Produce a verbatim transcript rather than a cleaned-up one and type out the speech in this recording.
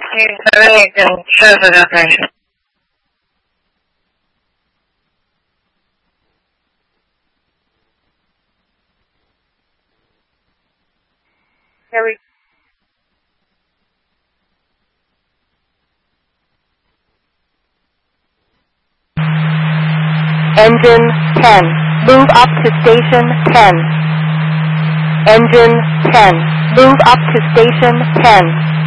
seven eight and service operation. Here we Engine ten. Move up to station ten. Engine ten. Move up to station ten.